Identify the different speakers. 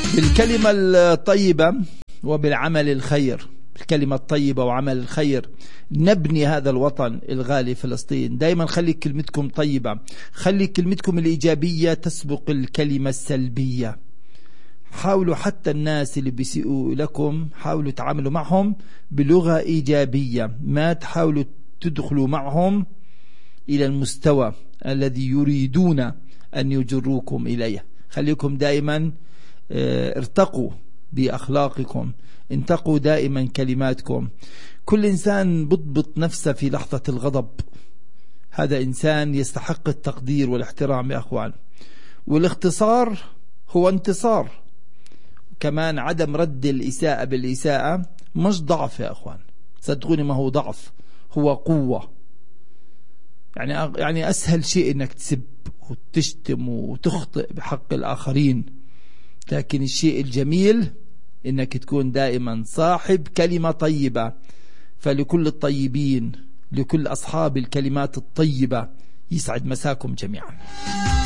Speaker 1: بالكلمة الطيبة وبالعمل الخير، الكلمة الطيبة وعمل الخير نبني هذا الوطن الغالي فلسطين. دائما خلي كلمتكم طيبة، خلي كلمتكم الإيجابية تسبق الكلمة السلبية. حاولوا حتى الناس اللي بيسيئوا لكم حاولوا تعاملوا معهم بلغة إيجابية، ما تحاولوا تدخلوا معهم إلى المستوى الذي يريدون أن يجروكم إليه. خليكم دائما ارتقوا بأخلاقكم، انتقوا دائما كلماتكم. كل إنسان بضبط نفسه في لحظة الغضب، هذا إنسان يستحق التقدير والاحترام يا أخوان. والاختصار هو انتصار. كمان عدم رد الإساءة بالإساءة مش ضعف يا أخوان، صدقوني ما هو ضعف، هو قوة. يعني أسهل شيء إنك تسب وتشتم وتخطئ بحق الآخرين، لكن الشيء الجميل إنك تكون دائما صاحب كلمة طيبة. فلكل الطيبين، لكل أصحاب الكلمات الطيبة، يسعد مساكم جميعا.